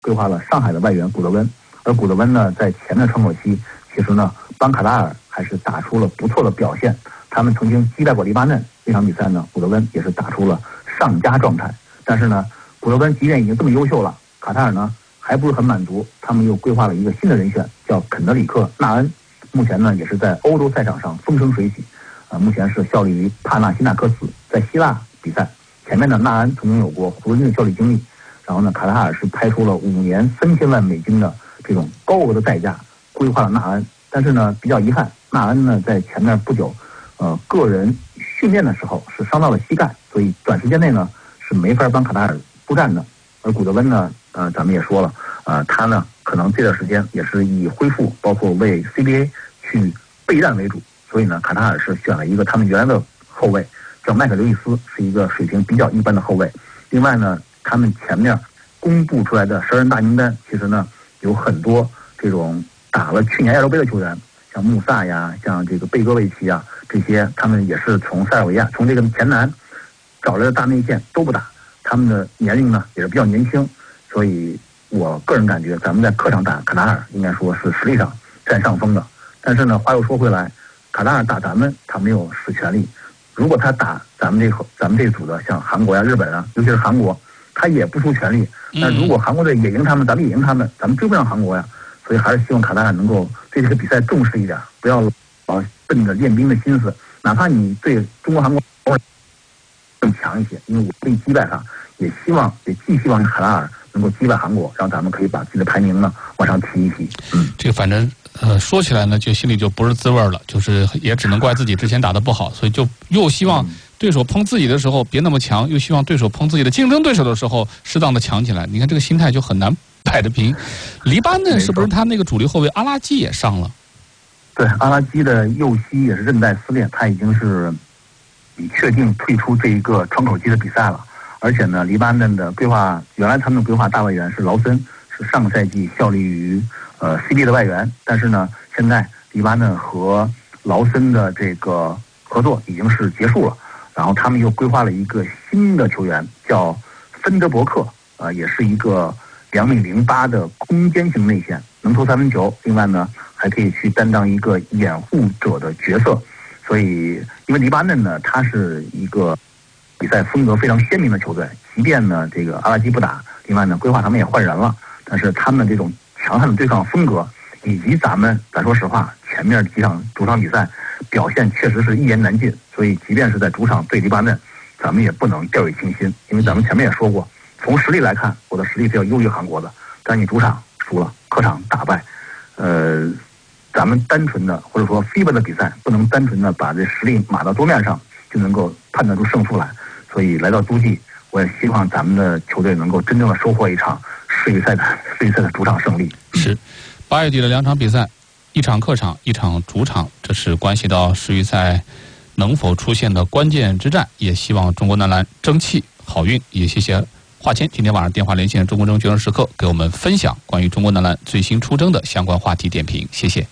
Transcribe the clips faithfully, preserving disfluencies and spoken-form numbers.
规划了上海的外援古德温，而古德温呢，在前面窗口期，其实呢，帮卡塔尔还是打出了不错的表现。他们曾经击败过黎巴嫩，这场比赛呢，古德温也是打出了上佳状态。但是呢，古德温即便已经这么优秀了，卡塔尔呢还不是很满足，他们又规划了一个新的人选，叫肯德里克·纳恩。目前呢，也是在欧洲赛场上风生水起，啊、呃，目前是效力于帕纳西纳克斯，在希腊比赛。前面呢，纳恩曾经有过胡金的效力经历，然后呢，卡塔尔是开出了五年三千万美金的这种高额的代价，规划了纳恩。但是呢，比较遗憾，纳恩呢在前面不久，呃，个人训练的时候是伤到了膝盖，所以短时间内呢是没法帮卡塔尔出战的。而古德温呢，呃，咱们也说了，呃，他呢可能这段时间也是以恢复，包括为 C B A 去备战为主，所以呢，卡塔尔是选了一个他们原来的后卫，叫麦克刘易斯，是一个水平比较一般的后卫。另外呢，他们前面公布出来的十二人大名单，其实呢有很多这种打了去年亚洲杯的球员，像穆萨呀，像这个贝戈维奇啊，这些他们也是从塞尔维亚，从这个前南找来的大内线都不打。他们的年龄呢也是比较年轻，所以我个人感觉咱们在客场打卡塔尔应该说是实力上占上风的。但是呢，话又说回来，卡塔尔打咱们他没有使全力，如果他打咱们这咱们这组的像韩国呀、日本啊，尤其是韩国，他也不出全力。那如果韩国队也赢他们，咱们也赢他们，咱们追不上韩国呀。所以还是希望卡塔尔能够对这个比赛重视一点，不要老奔着练兵的心思，哪怕你对中国、韩国更强一些，因为我可以击败他，也希望也寄希望卡塔尔能够击败韩国，让咱们可以把自己的排名呢往上提一提。嗯， 这个反正呃说起来呢，就心里就不是滋味了，就是也只能怪自己之前打得不好，所以就又希望对手碰自己的时候别那么强，又希望对手碰自己的竞争对手的时候适当的强起来。你看这个心态就很难摆得平。黎巴嫩是不是他那个主力后卫阿拉基也上了？ 对，阿拉基的右膝也是韧带撕裂，他已经是已确定退出这一个窗口期的比赛了。而且呢，黎巴嫩的规划原来他们的规划大外援是劳森，是上个赛季效力于呃 C B A 的外援，但是呢，现在黎巴嫩和劳森的这个合作已经是结束了，然后他们又规划了一个新的球员，叫芬德伯克，呃，也是一个两米零八的空间型内线，能投三分球，另外呢还可以去担当一个掩护者的角色。所以，因为黎巴嫩呢，它是一个比赛风格非常鲜明的球队，即便呢这个阿拉基不打，另外呢规划他们也换人了，但是他们这种强悍的对抗风格，以及咱们咱说实话，前面几场主场比赛表现确实是一言难尽，所以即便是在主场对黎巴嫩，咱们也不能掉以轻心，因为咱们前面也说过，从实力来看，我的实力是要优于韩国的，但你主场输了，客场打败，呃。咱们单纯的或者说 F I B A 的比赛，不能单纯的把这实力码到桌面上就能够判断出胜负来。所以来到洲际，我也希望咱们的球队能够真正的收获一场世预赛的世预赛的主场胜利。 是，八月底的两场比赛，一场客场，一场主场，这是关系到世预赛能否出现的关键之战。也希望中国男篮争气好运。也谢谢华谦今天晚上电话连线中国争决胜时刻，给我们分享关于中国男篮最新出征的相关话题点评。谢谢。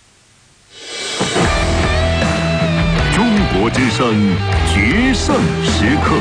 中国之声决胜时刻，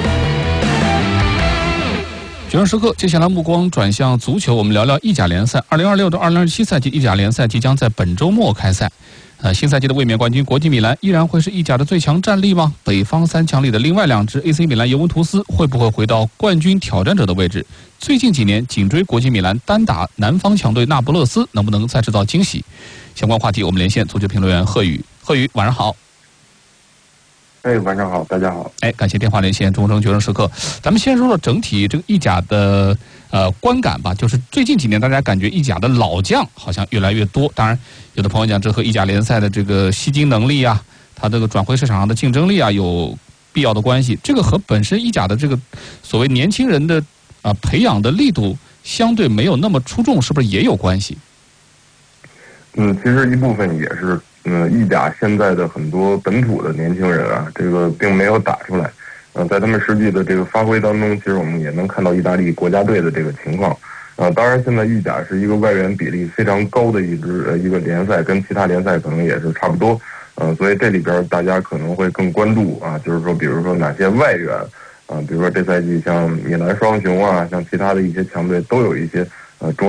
决胜时刻，接下来目光转向足球，我们聊聊意甲联赛。二零二六到二零二七赛季意甲联赛即将在本周末开赛。呃，新赛季的卫冕冠军国际米兰依然会是意甲的最强战力吗？北方三强里的另外两支 A C 米兰、尤文图斯会不会回到冠军挑战者的位置？最近几年紧追国际米兰单打南方强队那不勒斯，能不能再制造惊喜？相关话题我们连线足球评论员贺宇。贺宇，晚上好。 哎，晚上好，大家好。 哎，感谢电话连线中争决胜时刻。咱们先说说整体这个意甲的呃观感吧，就是最近几年大家感觉意甲的老将好像越来越多。当然，有的朋友讲这和意甲联赛的这个吸金能力啊，它这个转会市场上的竞争力啊有必要的关系。这个和本身意甲的这个所谓年轻人的啊、呃、培养的力度相对没有那么出众，是不是也有关系？ 嗯，其实一部分也是。嗯，意甲现在的很多本土的年轻人啊，这个并没有打出来。呃，在他们实际的这个发挥当中，其实我们也能看到意大利国家队的这个情况。呃，当然现在意甲是一个外援比例非常高的一支呃一个联赛，跟其他联赛可能也是差不多。呃，所以这里边大家可能会更关注啊，就是说，比如说哪些外援啊，比如说这赛季像米兰双雄啊，像其他的一些强队都有一些呃中。